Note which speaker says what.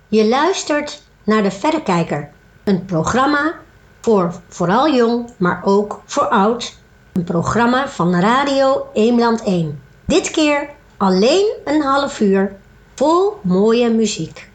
Speaker 1: Je luistert naar de Verrekijker, een programma voor vooral jong, maar ook voor oud. Een programma van Radio Eemland 1. Dit keer alleen een half uur vol mooie muziek.